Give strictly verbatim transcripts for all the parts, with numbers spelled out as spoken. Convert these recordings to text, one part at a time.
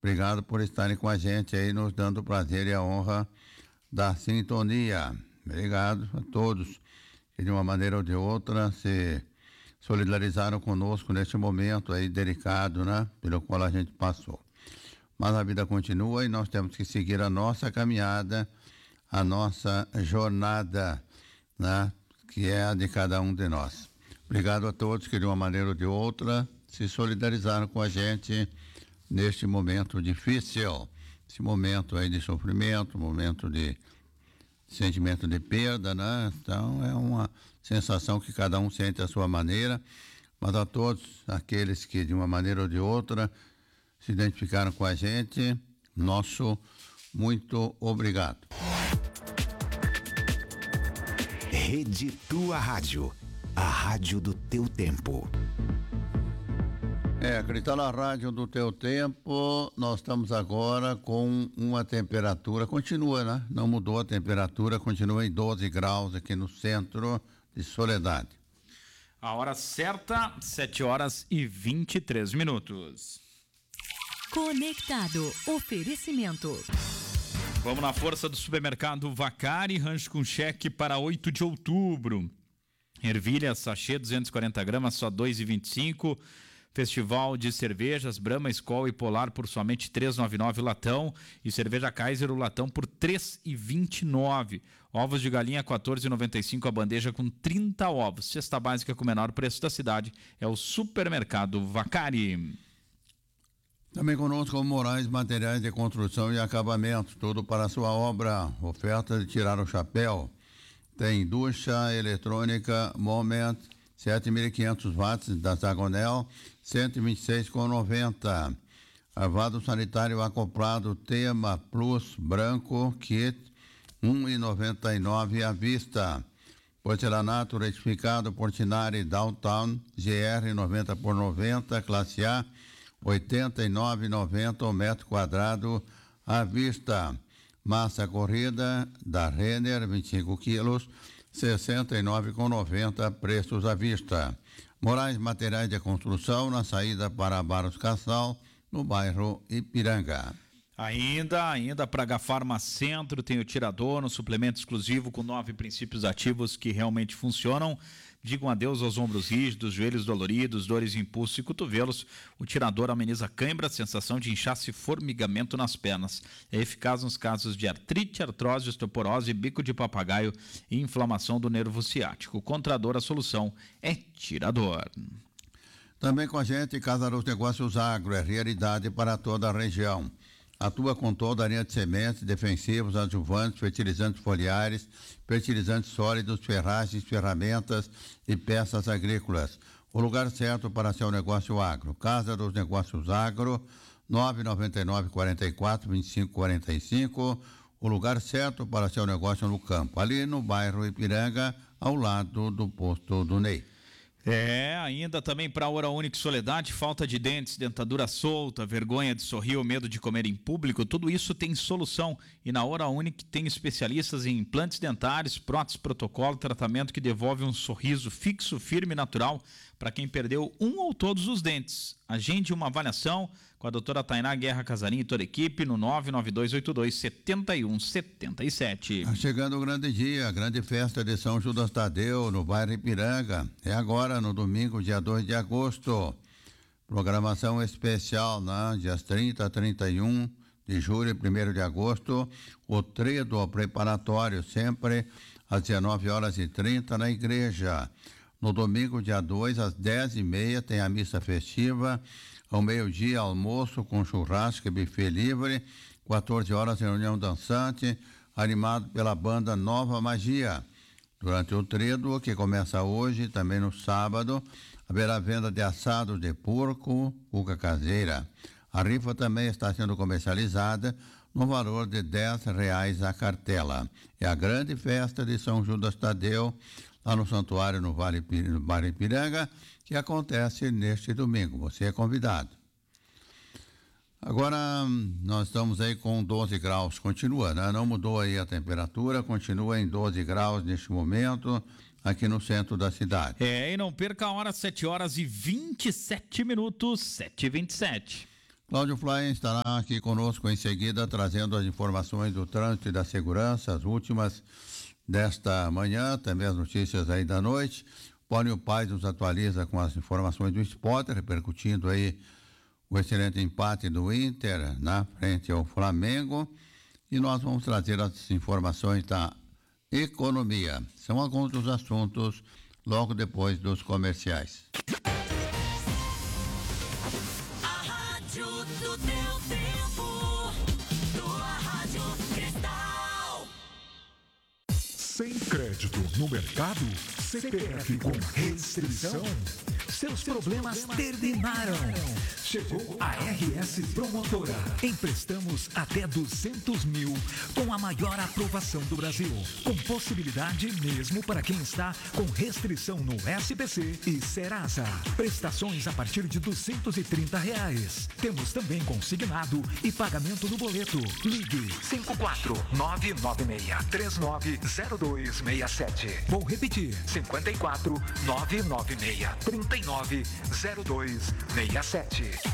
Obrigado por estarem com a gente aí, nos dando o prazer e a honra da sintonia. Obrigado a todos que de uma maneira ou de outra se solidarizaram conosco neste momento aí delicado, né? Pelo qual a gente passou. Mas a vida continua e nós temos que seguir a nossa caminhada, a nossa jornada, né? Que é a de cada um de nós. Obrigado a todos que de uma maneira ou de outra se solidarizaram com a gente neste momento difícil, esse momento aí de sofrimento, momento de sentimento de perda, né? Então é uma sensação que cada um sente à sua maneira, mas a todos aqueles que de uma maneira ou de outra se identificaram com a gente, nosso muito obrigado. Rede Tua Rádio, a rádio do teu tempo. É, acreditar na rádio do teu tempo, nós estamos agora com uma temperatura, continua, né? Não mudou a temperatura, continua em doze graus aqui no centro de Soledade. A hora certa, sete horas e vinte e três minutos. Conectado, oferecimento. Vamos na força do supermercado Vacari, rancho com cheque para oito de outubro. Ervilha, sachê, duzentos e quarenta gramas, só dois reais e vinte e cinco. Festival de cervejas, Brahma, Skol e Polar por somente três reais e noventa e nove o latão e cerveja Kaiser o latão por três reais e vinte e nove. Ovos de galinha quatorze reais e noventa e cinco a bandeja com trinta ovos. Cesta básica com o menor preço da cidade é o supermercado Vacari. Também conosco o Moraes Materiais de Construção e Acabamento, tudo para a sua obra, oferta de tirar o chapéu. Tem ducha eletrônica Moment sete mil e quinhentos watts da Zagonel, cento e vinte e seis reais e noventa centavos. Lavado sanitário acoplado Tema Plus branco, kit, um real e noventa e nove centavos à vista. Porcelanato retificado Portinari Downtown, G R noventa por noventa, classe A, oitenta e nove reais e noventa centavos o metro quadrado à vista. Massa corrida da Renner, vinte e cinco quilos, sessenta e nove reais e noventa centavos, preços à vista. Moraes Materiais de Construção, na saída para Barros Cassal, no bairro Ipiranga. Ainda, ainda para H Farma Centro tem o tirador, um suplemento exclusivo com nove princípios ativos que realmente funcionam. Digam adeus aos ombros rígidos, joelhos doloridos, dores de impulso e cotovelos. O tirador ameniza cãibra, sensação de inchaço e formigamento nas pernas. É eficaz nos casos de artrite, artrose, osteoporose, bico de papagaio e inflamação do nervo ciático. Contra a dor, a solução é tirador. Também com a gente, Casa dos Negócios Agro, é realidade para toda a região. Atua com toda a linha de sementes, defensivos, adjuvantes, fertilizantes foliares, fertilizantes sólidos, ferragens, ferramentas e peças agrícolas. O lugar certo para seu negócio agro. Casa dos Negócios Agro, nove nove nove, quatro quatro, vinte e cinco quarenta e cinco. O lugar certo para seu negócio no campo. Ali no bairro Ipiranga, ao lado do posto do Ney. É, ainda também para a Hora Única Soledade, falta de dentes, dentadura solta, vergonha de sorrir ou medo de comer em público, tudo isso tem solução. E na Hora Única tem especialistas em implantes dentários, prótese, protocolo, tratamento que devolve um sorriso fixo, firme e natural para quem perdeu um ou todos os dentes. Agende uma avaliação com a doutora Tainá Guerra Casarim e toda a equipe no nove nove dois oito dois, sete um sete sete. Tá chegando o grande dia, a grande festa de São Judas Tadeu, no bairro Ipiranga. É agora, no domingo, dia dois de agosto. Programação especial, né? Dias trinta, trinta e um de julho e primeiro de agosto. O tredo preparatório, sempre às dezenove horas e trinta na igreja. No domingo, dia dois, às dez e meia, tem a missa festiva. Ao meio-dia, almoço com churrasco e buffet livre. quatorze horas, reunião dançante, animado pela banda Nova Magia. Durante o tredo, que começa hoje, também no sábado, haverá venda de assados de porco, cuca caseira. A rifa também está sendo comercializada no valor de dez reais a cartela. É a grande festa de São Judas Tadeu, lá no santuário no Vale no Bairro Ipiranga, que acontece neste domingo. Você é convidado. Agora, nós estamos aí com doze graus, continua, né? Não mudou aí a temperatura, continua em doze graus neste momento, aqui no centro da cidade. É, e não perca a hora, sete horas e vinte e sete minutos, sete e vinte e sete. Cláudio Fly estará aqui conosco em seguida, trazendo as informações do trânsito e da segurança, as últimas desta manhã, também as notícias aí da noite. Pônio Paz nos atualiza com as informações do esporte, repercutindo aí o excelente empate do Inter na frente ao Flamengo. E nós vamos trazer as informações da economia. São alguns dos assuntos logo depois dos comerciais. A rádio do teu tempo, tua rádio Cristal. Sem crédito no mercado, C P F com restrição, seus problemas terminaram. Chegou a R S Promotora. Emprestamos até duzentos mil com a maior aprovação do Brasil. Com possibilidade mesmo para quem está com restrição no S P C e Serasa. Prestações a partir de duzentos e trinta reais. Temos também consignado e pagamento no boleto. Ligue cinco quatro nove nove seis três nove zero dois seis sete. Vou repetir, cinco quatro nove nove seis três nove zero dois seis sete.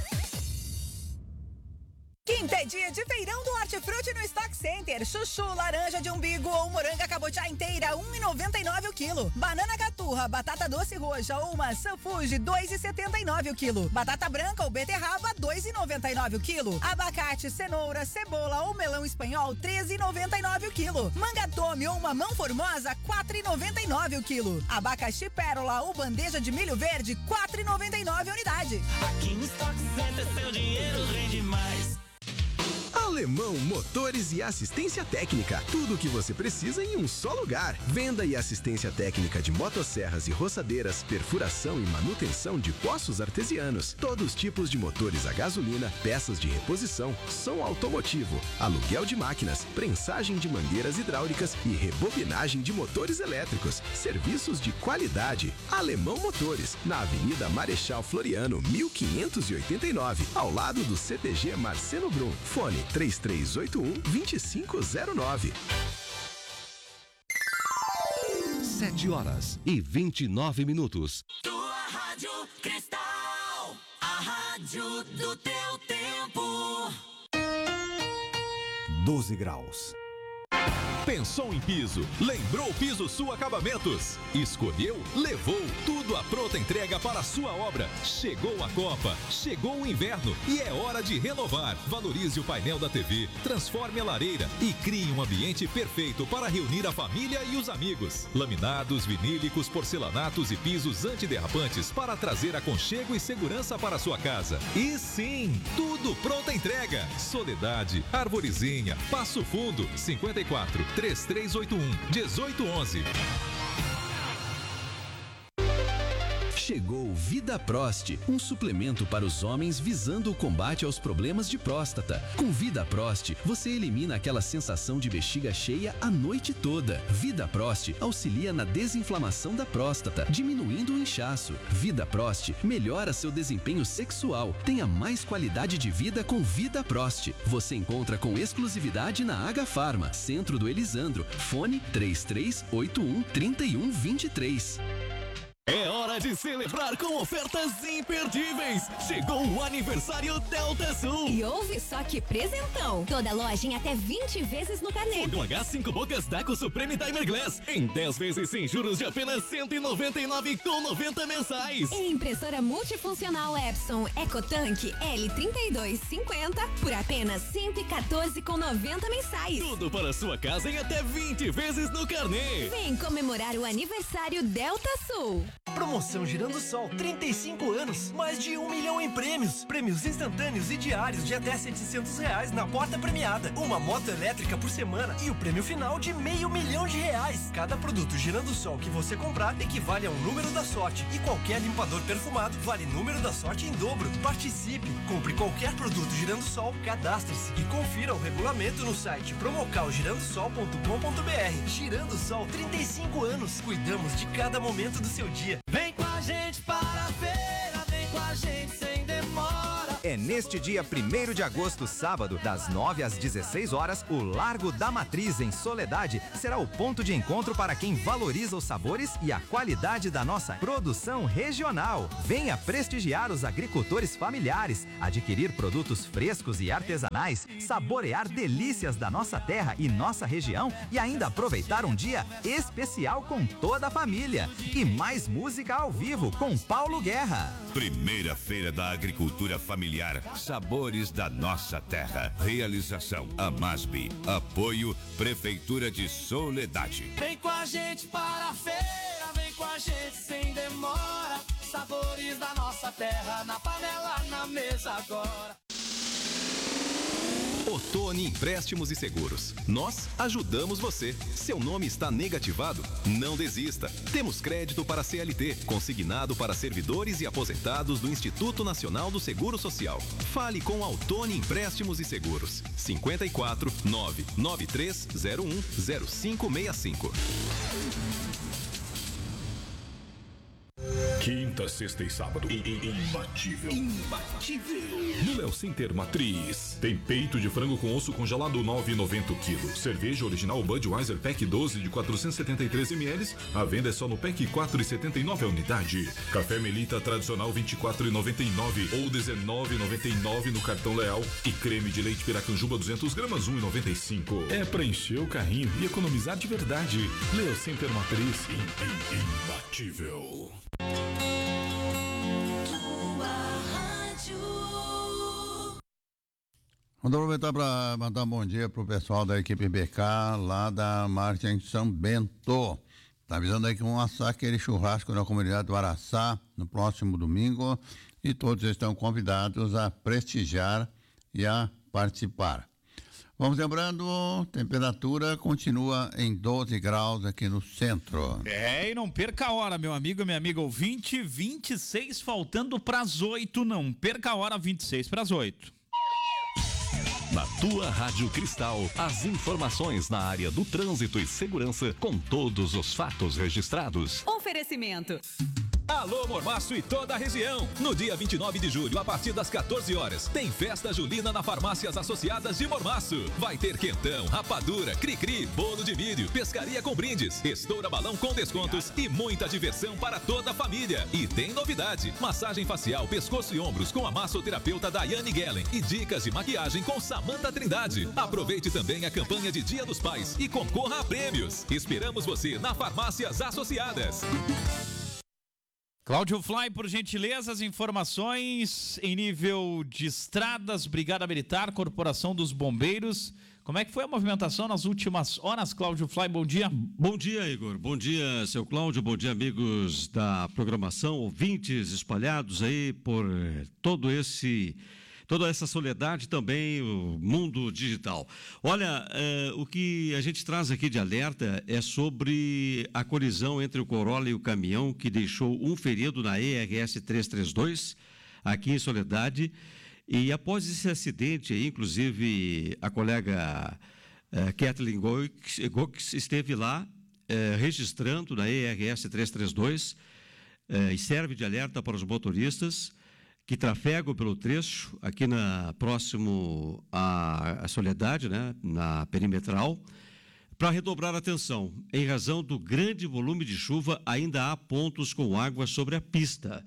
Quinta é dia de feirão do Hortifruti no Stock Center. Chuchu, laranja de umbigo ou moranga cabotiá inteira, um real e noventa e nove centavos o quilo. Banana caturra, batata doce roxa ou maçã Fuji, dois reais e setenta e nove centavos o quilo. Batata branca ou beterraba, dois reais e noventa e nove centavos o quilo. Abacate, cenoura, cebola ou melão espanhol, treze reais e noventa e nove centavos o quilo. Manga tome ou mamão formosa, quatro reais e noventa e nove centavos o quilo. Abacaxi pérola ou bandeja de milho verde, quatro reais e noventa e nove centavos a unidade. Aqui no Stock Center seu dinheiro rende mais. Alemão Motores e Assistência Técnica. Tudo o que você precisa em um só lugar. Venda e assistência técnica de motosserras e roçadeiras, perfuração e manutenção de poços artesianos. Todos os tipos de motores a gasolina, peças de reposição, som automotivo, aluguel de máquinas, prensagem de mangueiras hidráulicas e rebobinagem de motores elétricos. Serviços de qualidade. Alemão Motores, na Avenida Marechal Floriano, mil quinhentos e oitenta e nove, ao lado do C T G Marcelo Brum. Fone três três oito um, dois cinco zero nove. Sete horas e vinte e nove minutos. Tua rádio Cristal, a rádio do teu tempo. doze graus. Pensou em piso? Lembrou Piso Sul Acabamentos? Escolheu? Levou tudo à pronta entrega para a sua obra. Chegou a Copa, chegou o inverno e é hora de renovar. Valorize o painel da T V, transforme a lareira e crie um ambiente perfeito para reunir a família e os amigos. Laminados, vinílicos, porcelanatos e pisos antiderrapantes para trazer aconchego e segurança para a sua casa. E sim, tudo pronta entrega. Soledade, Arvorezinha, Passo Fundo, cinquenta e quatro, três três oito um, um oito um um. Chegou Vida Prost, um suplemento para os homens visando o combate aos problemas de próstata. Com Vida Prost, você elimina aquela sensação de bexiga cheia a noite toda. Vida Prost auxilia na desinflamação da próstata, diminuindo o inchaço. Vida Prost melhora seu desempenho sexual. Tenha mais qualidade de vida com Vida Prost. Você encontra com exclusividade na H Farma, Centro do Elisandro. Fone três três oito um, três um dois três. É hora de celebrar com ofertas imperdíveis. Chegou o aniversário Delta Sul. E ouve só que presentão. Toda loja em até vinte vezes no carnê. Fogão H cinco bocas Daco Supreme Timer Glass em dez vezes sem juros de apenas cento e noventa e nove reais com noventa mensais. E impressora multifuncional Epson EcoTank L trinta e dois cinquenta por apenas cento e quatorze reais com noventa mensais. Tudo para sua casa em até vinte vezes no carnê. Vem comemorar o aniversário Delta Sul. Promoção Girando Sol, trinta e cinco anos, mais de um milhão em prêmios. Prêmios instantâneos e diários de até setecentos reais na porta premiada. Uma moto elétrica por semana e o prêmio final de meio milhão de reais. Cada produto Girando Sol que você comprar equivale a um número da sorte. E qualquer limpador perfumado vale número da sorte em dobro. Participe, compre qualquer produto Girando Sol, cadastre-se e confira o regulamento no site promocal girando sol ponto com ponto br. Girando Sol, trinta e cinco anos. Cuidamos de cada momento do seu dia. Vem com a gente para a feira, vem com a gente sem demora. É nesse Neste dia primeiro de agosto, sábado, das nove às dezesseis horas, o Largo da Matriz, em Soledade, será o ponto de encontro para quem valoriza os sabores e a qualidade da nossa produção regional. Venha prestigiar os agricultores familiares, adquirir produtos frescos e artesanais, saborear delícias da nossa terra e nossa região e ainda aproveitar um dia especial com toda a família. E mais música ao vivo com Paulo Guerra. Primeira Feira da Agricultura Familiar, Sabores da Nossa Terra. Realização Amasbi. Apoio Prefeitura de Soledade. Vem com a gente para a feira, vem com a gente sem demora. Sabores da nossa terra, na panela, na mesa agora. Otoni Empréstimos e Seguros. Nós ajudamos você. Seu nome está negativado? Não desista. Temos crédito para C L T, consignado para servidores e aposentados do Instituto Nacional do Seguro Social. Fale com a Otoni Empréstimos e Seguros. cinquenta e quatro, nove nove três zero um zero cinco seis cinco. Quinta, sexta e sábado. Imbatível. Imbatível. No Léo Center Matriz. Tem peito de frango com osso congelado nove reais e noventa centavos o quilo. Cerveja original Budweiser Pack doze de quatrocentos e setenta e três mililitros. A venda é só no Pack quatro reais e setenta e nove centavos a unidade. Café Melita tradicional vinte e quatro reais e noventa e nove centavos ou dezenove reais e noventa e nove centavos no cartão Leal. E creme de leite Piracanjuba duzentas gramas um real e noventa e cinco centavos. É pra encher o carrinho e economizar de verdade. Léo Center Matriz. Imbatível. Vamos aproveitar para mandar um bom dia para o pessoal da equipe B K, lá da Marcha em São Bento. Está avisando aí que vão assar aquele churrasco na comunidade do Araçá no próximo domingo e todos estão convidados a prestigiar e a participar. Vamos lembrando, temperatura continua em doze graus aqui no centro. É, e não perca a hora, meu amigo e minha amiga ouvinte, vinte e seis faltando para as oito, não perca a hora, vinte e seis para as oito. Na tua Rádio Cristal, as informações na área do trânsito e segurança com todos os fatos registrados. Oferecimento. Alô Mormaço e toda a região. No dia vinte e nove de julho, a partir das quatorze horas, tem festa julina na Farmácias Associadas de Mormaço. Vai ter quentão, rapadura, cri-cri, bolo de milho, pescaria com brindes, estoura balão com descontos e muita diversão para toda a família. E tem novidade: massagem facial, pescoço e ombros com a massoterapeuta Daiane Gellen e dicas de maquiagem com Samanta Trindade. Aproveite também a campanha de Dia dos Pais e concorra a prêmios. Esperamos você na Farmácias Associadas. Cláudio Fly, por gentileza, as informações em nível de estradas, Brigada Militar, Corporação dos Bombeiros. Como é que foi a movimentação nas últimas horas, Cláudio Fly? Bom dia. Bom dia, Igor. Bom dia, seu Cláudio. Bom dia, amigos da programação, ouvintes espalhados aí por todo esse... toda essa soledade também, o mundo digital. Olha, eh, o que a gente traz aqui de alerta é sobre a colisão entre o Corolla e o caminhão que deixou um ferido na E R S trezentos e trinta e dois, aqui em Soledade. E após esse acidente, inclusive a colega eh, Kathleen Goix esteve lá eh, registrando na E R S trezentos e trinta e dois eh, e serve de alerta para os motoristas que trafegam pelo trecho, aqui na, próximo à, à Soledade, né, na perimetral, para redobrar a atenção. Em razão do grande volume de chuva, ainda há pontos com água sobre a pista,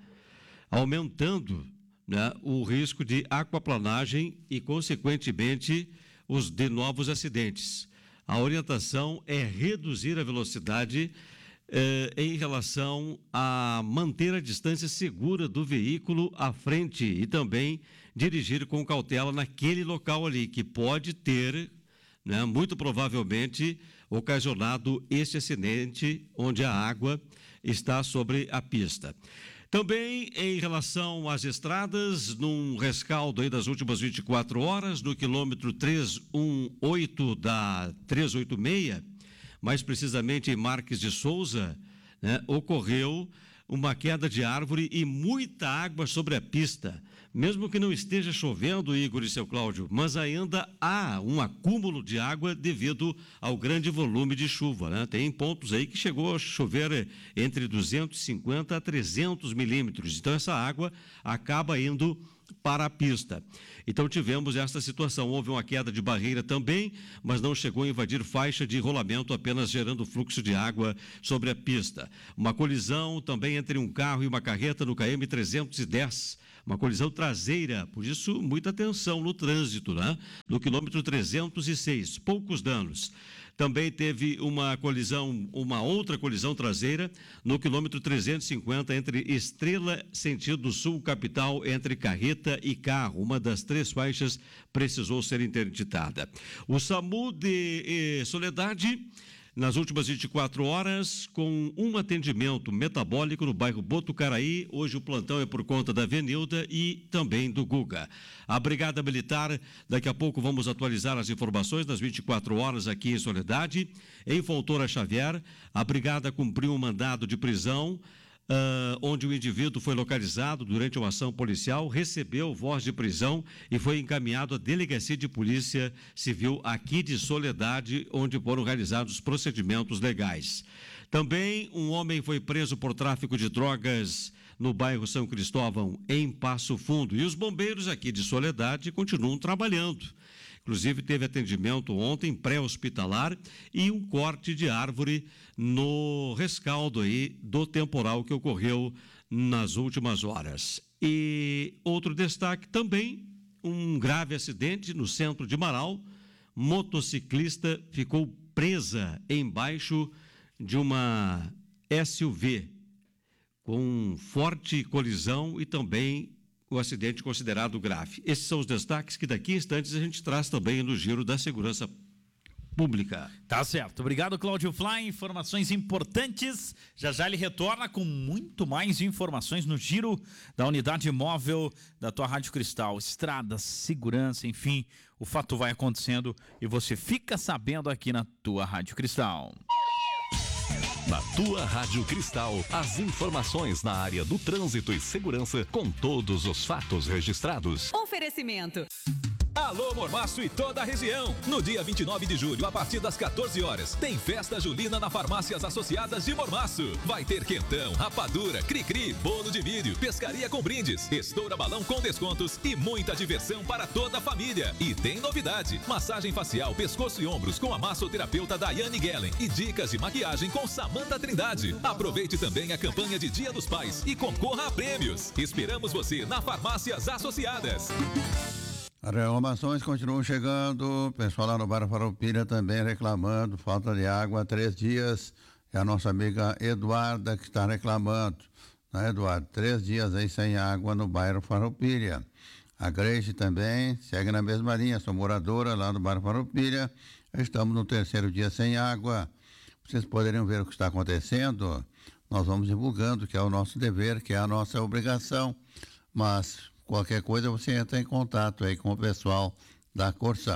aumentando, né, o risco de aquaplanagem e, consequentemente, os de novos acidentes. A orientação é reduzir a velocidade Eh, em relação a manter a distância segura do veículo à frente e também dirigir com cautela naquele local ali, que pode ter, né, muito provavelmente, ocasionado este acidente onde a água está sobre a pista. Também em relação às estradas, num rescaldo aí das últimas vinte e quatro horas, no quilômetro trezentos e dezoito da trezentos e oitenta e seis, mais precisamente em Marques de Souza, né, ocorreu uma queda de árvore e muita água sobre a pista. Mesmo que não esteja chovendo, Igor e seu Cláudio, mas ainda há um acúmulo de água devido ao grande volume de chuva, né? Tem pontos aí que chegou a chover entre duzentos e cinquenta a trezentos milímetros. Então essa água acaba indo para a pista. Então tivemos esta situação, houve uma queda de barreira também, mas não chegou a invadir faixa de rolamento, apenas gerando fluxo de água sobre a pista. Uma colisão também entre um carro e uma carreta no K M trezentos e dez, uma colisão traseira, por isso muita atenção no trânsito, né? No quilômetro trezentos e seis, poucos danos. Também teve uma colisão, uma outra colisão traseira no quilômetro trezentos e cinquenta entre Estrela, sentido sul capital, entre carreta e carro. Uma das três faixas precisou ser interditada. O SAMU de eh, Soledade, nas últimas vinte e quatro horas, com um atendimento metabólico no bairro Botucaraí. Hoje o plantão é por conta da Venilda e também do Guga. A Brigada Militar, daqui a pouco vamos atualizar as informações das vinte e quatro horas aqui em Soledade. Em Fontoura Xavier, a Brigada cumpriu um mandado de prisão, Uh, onde o indivíduo foi localizado durante uma ação policial, recebeu voz de prisão e foi encaminhado à Delegacia de Polícia Civil aqui de Soledade, onde foram realizados procedimentos legais. Também um homem foi preso por tráfico de drogas no bairro São Cristóvão, em Passo Fundo. E os bombeiros aqui de Soledade continuam trabalhando. Inclusive, teve atendimento ontem, pré-hospitalar, e um corte de árvore no rescaldo aí do temporal que ocorreu nas últimas horas. E outro destaque também, um grave acidente no centro de Marau. Motociclista ficou presa embaixo de uma S U V, com forte colisão e também o acidente considerado grave. Esses são os destaques que daqui a instantes a gente traz também no Giro da Segurança Pública. Tá certo. Obrigado, Cláudio Fly. Informações importantes. Já já ele retorna com muito mais informações no Giro da Unidade Móvel da tua Rádio Cristal. Estradas, segurança, enfim, o fato vai acontecendo e você fica sabendo aqui na tua Rádio Cristal. Na tua Rádio Cristal, as informações na área do trânsito e segurança com todos os fatos registrados. Oferecimento. Alô Mormaço e toda a região. No dia vinte e nove de julho, a partir das quatorze horas, tem festa julina na Farmácias Associadas de Mormaço. Vai ter quentão, rapadura, cri-cri, bolo de milho, pescaria com brindes, estoura balão com descontos e muita diversão para toda a família. E tem novidade: massagem facial, pescoço e ombros com a massoterapeuta Daiane Gellen e dicas de maquiagem com Samanta Trindade. Aproveite também a campanha de Dia dos Pais e concorra a prêmios. Esperamos você na Farmácias Associadas. As reclamações continuam chegando, o pessoal lá no bairro Farroupilha também reclamando, falta de água há três dias. É a nossa amiga Eduarda que está reclamando, né, Eduardo? Três dias aí sem água no bairro Farroupilha. A Grace também segue na mesma linha, sou moradora lá no bairro Farroupilha, estamos no terceiro dia sem água. Vocês poderiam ver o que está acontecendo, nós vamos divulgando, que é o nosso dever, que é a nossa obrigação, mas qualquer coisa você entra em contato aí com o pessoal da Corsã.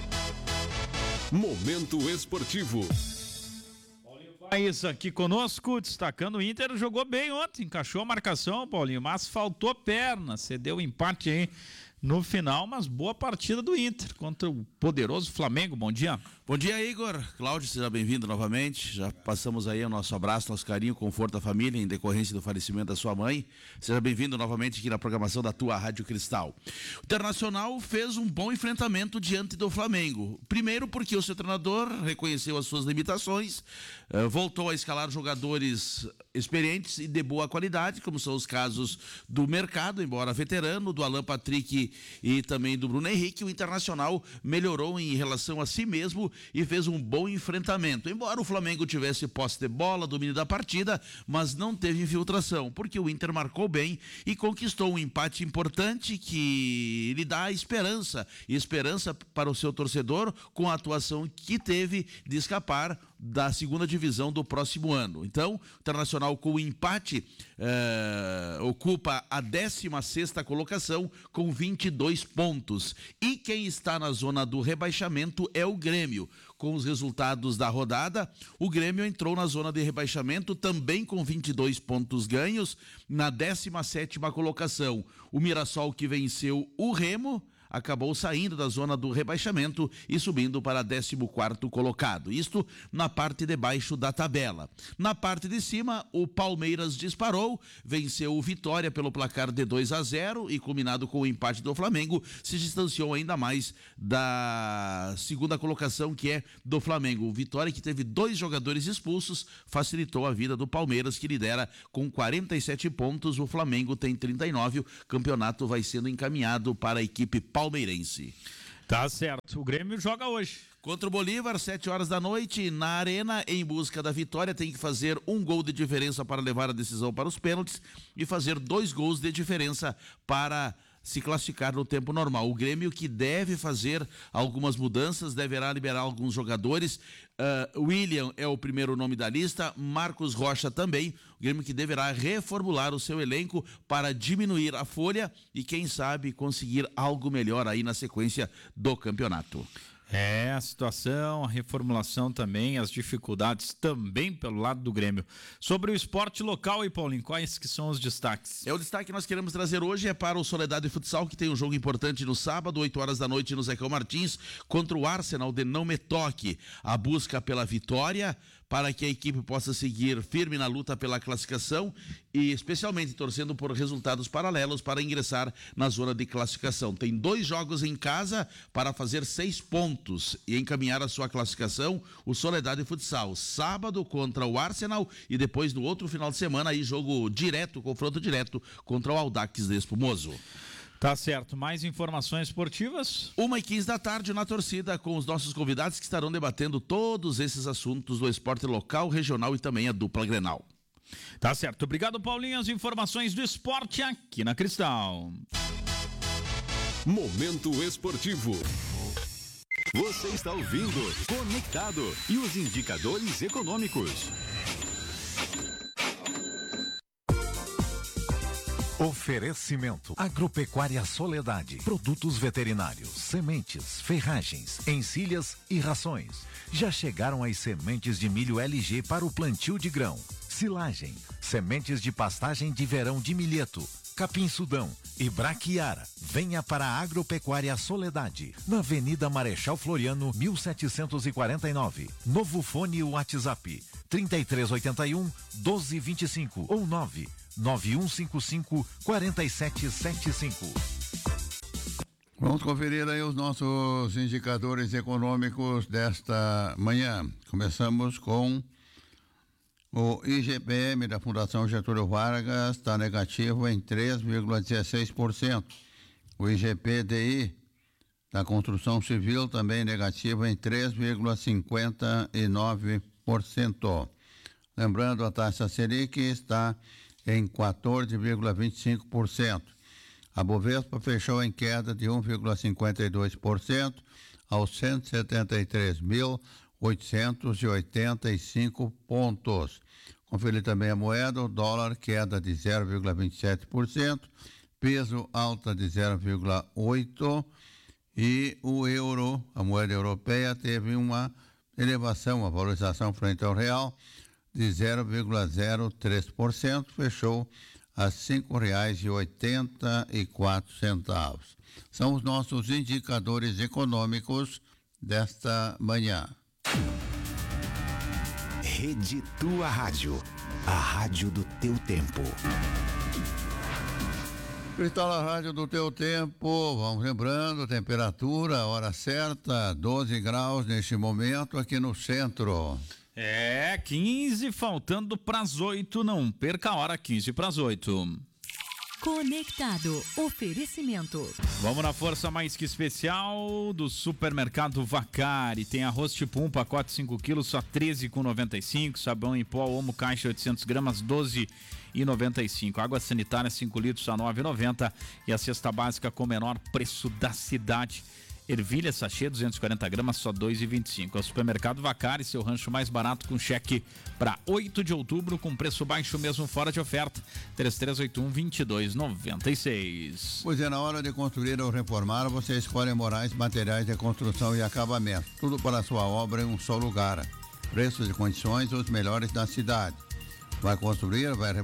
Momento esportivo. Isso aqui conosco, destacando o Inter, jogou bem ontem, encaixou a marcação, Paulinho, mas faltou perna, cedeu o empate aí no final, mas boa partida do Inter contra o poderoso Flamengo. Bom dia. Bom dia, Igor. Cláudio, seja bem-vindo novamente. Já passamos aí o nosso abraço, nosso carinho, conforto à família em decorrência do falecimento da sua mãe. Seja bem-vindo novamente aqui na programação da tua Rádio Cristal. O Internacional fez um bom enfrentamento diante do Flamengo. Primeiro porque o seu treinador reconheceu as suas limitações, voltou a escalar jogadores experientes e de boa qualidade, como são os casos do Mercado, embora veterano, do Alan Patrick e também do Bruno Henrique. O Internacional melhorou em relação a si mesmo e fez um bom enfrentamento. Embora o Flamengo tivesse posse de bola, domínio da partida, mas não teve infiltração, porque o Inter marcou bem e conquistou um empate importante que lhe dá esperança, e esperança para o seu torcedor com a atuação que teve de escapar da segunda divisão do próximo ano. Então, o Internacional com o empate eh, ocupa a décima sexta colocação com vinte e dois pontos. E quem está na zona do rebaixamento é o Grêmio. Com os resultados da rodada, o Grêmio entrou na zona de rebaixamento também com vinte e dois pontos ganhos na décima sétima colocação. O Mirassol, que venceu o Remo, acabou saindo da zona do rebaixamento e subindo para décimo quarto colocado. Isto na parte de baixo da tabela. Na parte de cima, o Palmeiras disparou, venceu o Vitória pelo placar de dois a zero e, culminado com o empate do Flamengo, se distanciou ainda mais da segunda colocação, que é do Flamengo. O Vitória, que teve dois jogadores expulsos, facilitou a vida do Palmeiras, que lidera com quarenta e sete pontos. O Flamengo tem trinta e nove. O campeonato vai sendo encaminhado para a equipe palmeirense. Tá certo. O Grêmio joga hoje contra o Bolívar, sete horas da noite, na Arena, em busca da vitória. Tem que fazer um gol de diferença para levar a decisão para os pênaltis e fazer dois gols de diferença para se classificar no tempo normal. O Grêmio, que deve fazer algumas mudanças, deverá liberar alguns jogadores. Uh, William é o primeiro nome da lista, Marcos Rocha também. O Grêmio que deverá reformular o seu elenco para diminuir a folha e, quem sabe, conseguir algo melhor aí na sequência do campeonato. É, a situação, a reformulação também, as dificuldades também pelo lado do Grêmio. Sobre o esporte local, e Paulinho, quais que são os destaques? É, o destaque que nós queremos trazer hoje é para o Soledade Futsal, que tem um jogo importante no sábado, oito horas da noite, no Zecão Martins, contra o Arsenal de Não Me Toque. A busca pela vitória para que a equipe possa seguir firme na luta pela classificação e especialmente torcendo por resultados paralelos para ingressar na zona de classificação. Tem dois jogos em casa para fazer seis pontos e encaminhar a sua classificação. O Soledade Futsal, sábado contra o Arsenal e depois no outro final de semana aí jogo direto, confronto direto contra o Audax de Espumoso. Tá certo. Mais informações esportivas? Uma e quinze da tarde na torcida com os nossos convidados que estarão debatendo todos esses assuntos do esporte local, regional e também a dupla Grenal. Tá certo. Obrigado, Paulinho. As informações do esporte aqui na Cristal. Momento esportivo. Você está ouvindo Conectado e os indicadores econômicos. Oferecimento Agropecuária Soledade, produtos veterinários, sementes, ferragens, encilhas e rações. Já chegaram as sementes de milho L G para o plantio de grão, silagem, sementes de pastagem de verão de milheto, capim-sudão e braquiara. Venha para a Agropecuária Soledade, na Avenida Marechal Floriano, mil setecentos e quarenta e nove. Novo fone e WhatsApp trinta e três oitenta e um, doze vinte e cinco ou nove nove um cinco cinco, quatro sete sete cinco. Vamos conferir aí os nossos indicadores econômicos desta manhã. Começamos com o I G P M da Fundação Getúlio Vargas, está negativo em três vírgula dezesseis por cento. O I G P D I da Construção Civil também negativo em três vírgula cinquenta e nove por cento. Lembrando, a taxa Selic está em quatorze vírgula vinte e cinco por cento. A Bovespa fechou em queda de um vírgula cinquenta e dois por cento aos cento e setenta e três mil, oitocentos e oitenta e cinco pontos. Confere também a moeda, o dólar queda de zero vírgula vinte e sete por cento, peso alta de zero vírgula oito por cento e o euro, a moeda europeia, teve uma elevação, uma valorização frente ao real de zero vírgula zero três por cento, fechou a cinco reais e oitenta e quatro centavos. São os nossos indicadores econômicos desta manhã. Rede Tua Rádio, a rádio do teu tempo. Cristal, a rádio do teu tempo. Vamos lembrando, temperatura, hora certa, doze graus neste momento aqui no centro. É, quinze faltando para as oito, não perca a hora, quinze para as oito. Conectado, oferecimento. Vamos na força mais que especial do supermercado Vacari. Tem arroz tipo um, pacote cinco quilos, só treze reais e noventa e cinco centavos. Sabão em pó, Omo caixa oitocentos gramas, doze reais e noventa e cinco centavos. Água sanitária cinco litros, só nove reais e noventa centavos. E a cesta básica com o menor preço da cidade. Ervilha sachê duzentos e quarenta gramas, só dois reais e vinte e cinco centavos. É o supermercado Vacari, seu rancho mais barato, com cheque para oito de outubro, com preço baixo mesmo fora de oferta. três três oito um, dois dois nove seis. Pois é, na hora de construir ou reformar, você escolhe Moraes Materiais de Construção e Acabamento. Tudo para a sua obra em um só lugar. Preços e condições os melhores da cidade. Vai construir, vai reformar.